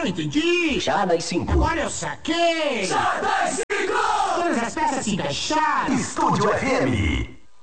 entendi. Chá das 5. Agora eu saquei. Chá das 5. Todas as peças se encaixaram. Estúdio FM.